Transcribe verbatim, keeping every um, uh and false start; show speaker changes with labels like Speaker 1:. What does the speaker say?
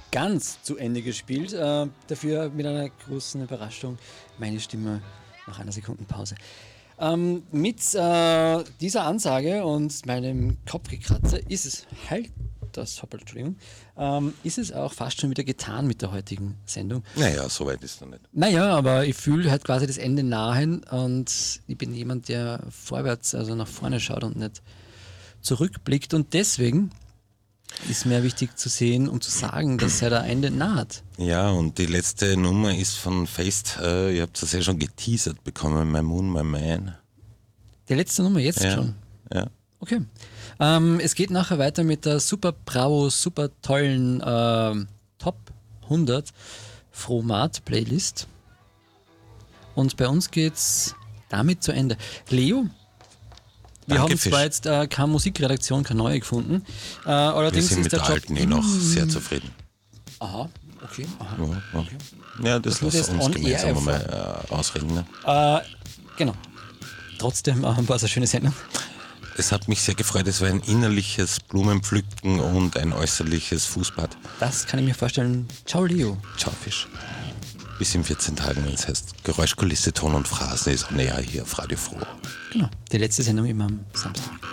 Speaker 1: ganz zu Ende gespielt. Äh, dafür mit einer großen Überraschung meine Stimme nach einer Sekundenpause. Ähm, mit äh, dieser Ansage und meinem Kopfgekratzer ist es halt das Hoppel, Entschuldigung, ähm, ist es auch fast schon wieder getan mit der heutigen Sendung.
Speaker 2: Naja, so weit ist es noch nicht.
Speaker 1: Naja, aber ich fühle halt quasi das Ende nahen und ich bin jemand, der vorwärts, also nach vorne schaut und nicht zurückblickt und deswegen ist mir wichtig zu sehen und zu sagen, dass er da Ende naht.
Speaker 2: Ja, und die letzte Nummer ist von Feist, äh, ihr habt das ja schon geteasert bekommen, My Moon, My Man.
Speaker 1: Die letzte Nummer jetzt
Speaker 2: Ja,
Speaker 1: schon?
Speaker 2: ja.
Speaker 1: Okay. Ähm, es geht nachher weiter mit der super bravo, super tollen ähm, Top hundert Fromat-Playlist. Und bei uns geht's damit zu Ende. Leo, wir
Speaker 2: Danke,
Speaker 1: haben
Speaker 2: Fisch.
Speaker 1: zwar jetzt äh, keine Musikredaktion, keine neue gefunden. Äh,
Speaker 2: Wir
Speaker 1: allerdings
Speaker 2: sind
Speaker 1: ist
Speaker 2: mit
Speaker 1: der
Speaker 2: der
Speaker 1: Job.
Speaker 2: alten eh noch sehr zufrieden.
Speaker 1: Aha, okay. Aha.
Speaker 2: Ja, ja. ja das
Speaker 1: Das wird
Speaker 2: lassen wir
Speaker 1: jetzt
Speaker 2: uns
Speaker 1: on air
Speaker 2: gemeinsam mal äh, ausreden. Ne?
Speaker 1: Äh, genau. Trotzdem äh, war es eine schöne Sendung.
Speaker 2: Es hat mich sehr gefreut, es war ein innerliches Blumenpflücken und ein äußerliches Fußbad.
Speaker 1: Das kann ich mir vorstellen. Ciao, Leo.
Speaker 2: Ciao, Fisch. Bis in vierzehn Tagen, wenn es heißt Geräuschkulisse, Ton und Phrasen ist näher hier auf Radio Froh.
Speaker 1: Genau. Die letzte Sendung immer am Samstag.